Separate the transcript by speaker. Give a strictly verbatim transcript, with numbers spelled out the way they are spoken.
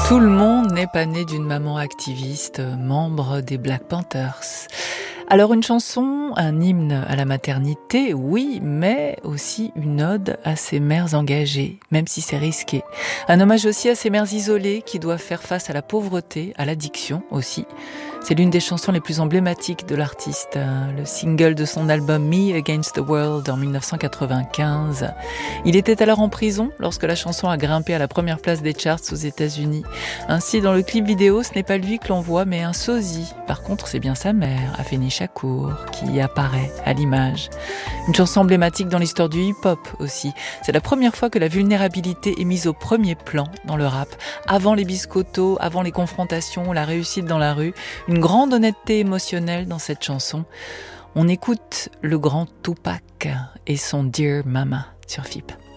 Speaker 1: Tout le monde n'est pas né d'une maman activiste, membre des Black Panthers. Alors une chanson, un hymne à la maternité, oui, mais aussi une ode à ces mères engagées, même si c'est risqué. Un hommage aussi à ces mères isolées qui doivent faire face à la pauvreté, à l'addiction aussi. C'est l'une des chansons les plus emblématiques de l'artiste, le single de son album Me Against the World en dix-neuf cent quatre-vingt-quinze. Il était alors en prison lorsque la chanson a grimpé à la première place des charts aux États-Unis. Ainsi, dans le clip vidéo, ce n'est pas lui que l'on voit, mais un sosie. Par contre, c'est bien sa mère, Afeni Shakur, qui apparaît à l'image. Une chanson emblématique dans l'histoire du hip-hop aussi. C'est la première fois que la vulnérabilité est mise au premier plan dans le rap. Avant les biscottos, avant les confrontations, la réussite dans la rue. Une grande honnêteté émotionnelle dans cette chanson. On écoute le grand Tupac et son Dear Mama sur F I P.